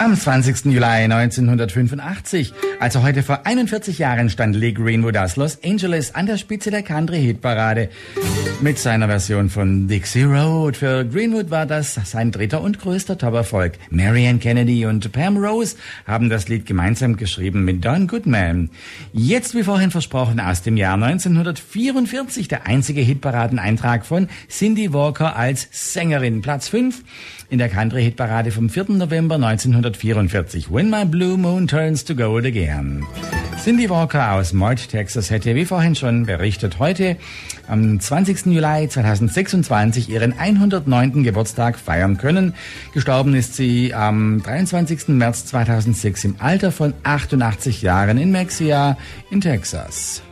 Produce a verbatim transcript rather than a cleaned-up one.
Am zwanzigsten Juli neunzehnhundertfünfundachtzig, also heute vor einundvierzig Jahren, stand Lee Greenwood aus Los Angeles an der Spitze der Country-Hitparade mit seiner Version von Dixie Road. Für Greenwood war das sein dritter und größter Top-Erfolg. Marianne Kennedy und Pam Rose haben das Lied gemeinsam geschrieben mit Don Goodman. Jetzt, wie vorhin versprochen, aus dem Jahr neunzehnhundertvierundvierzig, der einzige Hitparadeneintrag von Cindy Walker als Sängerin. Platz fünf in der Country-Hitparade vom vierten November neunzehnhundertvierundvierzig. When My Blue Moon Turns to Gold Again. Cindy Walker aus Mort, Texas, hätte, wie vorhin schon berichtet, heute am zwanzigsten Juli zweitausendsechsundzwanzig ihren hundertneunten Geburtstag feiern können. Gestorben ist sie am dreiundzwanzigsten März zweitausendsechs im Alter von achtundachtzig Jahren in Mexia in Texas.